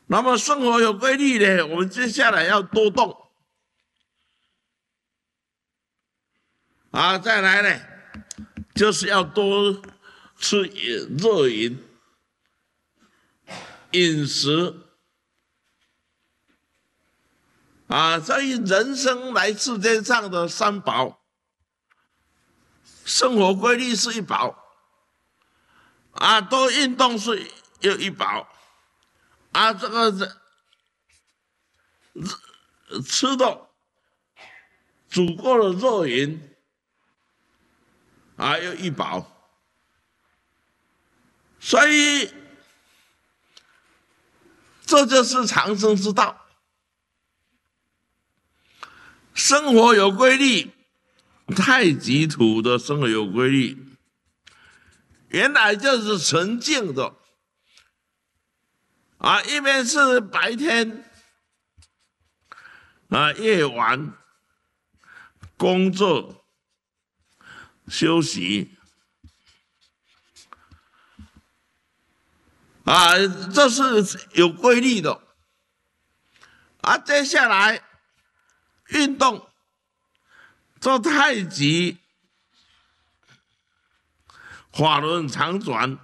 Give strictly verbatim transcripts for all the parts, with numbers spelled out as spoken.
那么生活有规律呢，我们接下来要多动啊，再来呢，就是要多吃热饮，饮食啊，所以人生来世界上的三宝，生活规律是一宝啊，多运动是又一宝啊，这个吃的足够的热饮啊，又一宝，所以这就是长生之道。生活有规律，太极图的生活有规律，原来就是纯净的啊，一边是白天啊，夜晚工作休息啊，这是有规律的啊。接下来运动，做太极，法轮常转，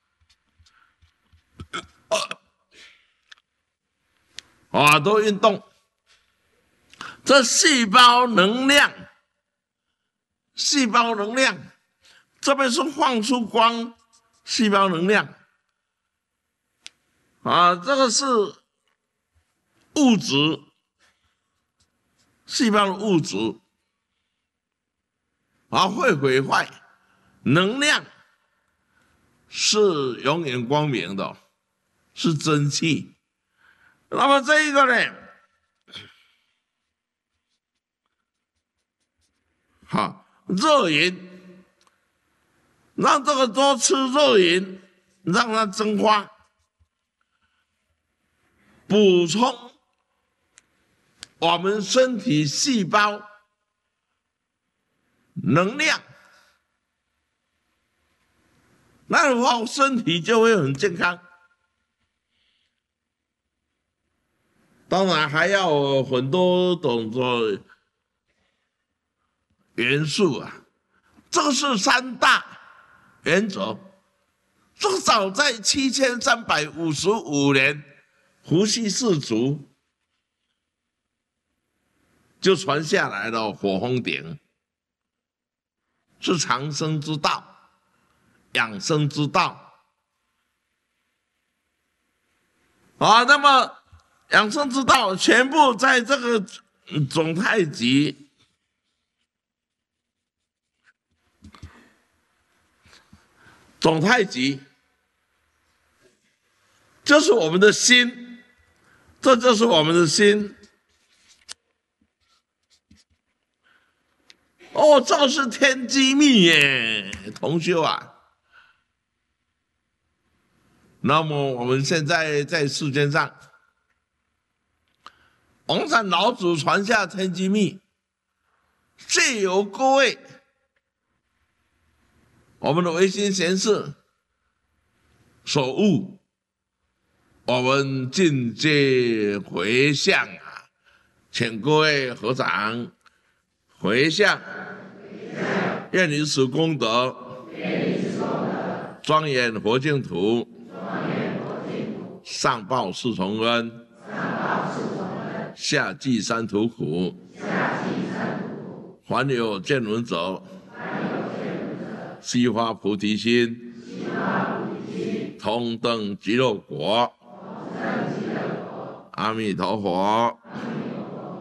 啊，都运动。这细胞能量，细胞能量，这边是放出光，细胞能量，啊，这个是物质，细胞的物质，啊，会毁坏，能量是永远光明的，是真气。那么这一个呢？好，热饮，让这个多吃热饮，让它增发，补充我们身体细胞能量，那的话身体就会很健康。当然还要有很多种的元素啊，这个是三大原则。至少在七千三百五十五年，伏羲氏族就传下来了火风鼎，是长生之道、养生之道啊。那么养生之道全部在这个总太极。总太极就是我们的心，这就是我们的心。哦，这是天机密耶，同修啊。那么我们现在在世间上，王禅老祖传下天机密，借由各位我们的维新贤士所悟，我们尽皆回向啊！请各位合掌回向，愿以此功德，庄严佛净土，上报四重恩，下济三途苦，凡有见闻者，悉发菩提心，同登极乐国。阿弥陀佛。